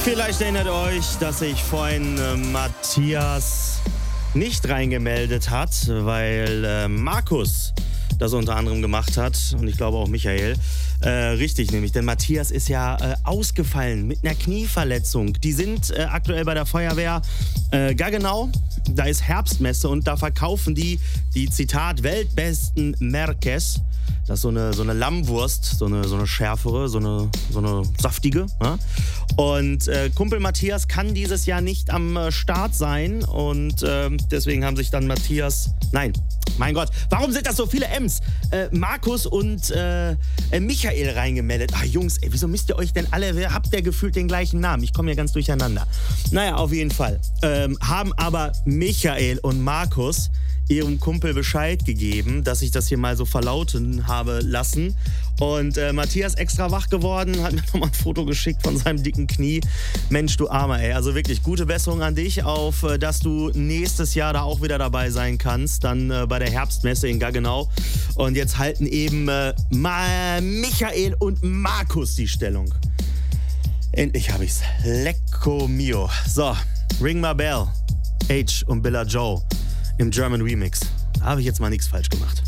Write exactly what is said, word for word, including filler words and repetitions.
Vielleicht erinnert euch, dass sich vorhin äh, Matthias nicht reingemeldet hat, weil äh, Markus das unter anderem gemacht hat und ich glaube auch Michael. Äh, richtig nämlich, denn Matthias ist ja äh, ausgefallen mit einer Knieverletzung. Die sind äh, aktuell bei der Feuerwehr äh, Gaggenau. Da ist Herbstmesse und da verkaufen die die, Zitat, weltbesten Merkes. Das ist so eine, so eine Lammwurst, so eine, so eine schärfere, so eine, so eine saftige. Ja? Und äh, Kumpel Matthias kann dieses Jahr nicht am äh, Start sein und äh, deswegen haben sich dann Matthias, nein, mein Gott, warum sind das so viele M's? Äh, Markus und äh, äh, Michael reingemeldet. Ach Jungs, ey, wieso müsst ihr euch denn alle, wer habt ihr gefühlt den gleichen Namen? Ich komme ja ganz durcheinander. Naja, auf jeden Fall. Ähm, haben aber Michael und Markus ihrem Kumpel Bescheid gegeben, dass ich das hier mal so verlauten habe lassen. Und äh, Matthias extra wach geworden, hat mir nochmal ein Foto geschickt von seinem dicken Knie. Mensch, du Armer, ey. Also wirklich gute Besserung an dich, auf äh, dass du nächstes Jahr da auch wieder dabei sein kannst, dann äh, bei der Herbstmesse in Gaggenau. Und jetzt halten eben äh, Ma- Michael und Markus die Stellung. Endlich habe ich's. Lecco mio. So, Ring My Bell. H und Billa Joe im German Remix. Da habe ich jetzt mal nichts falsch gemacht.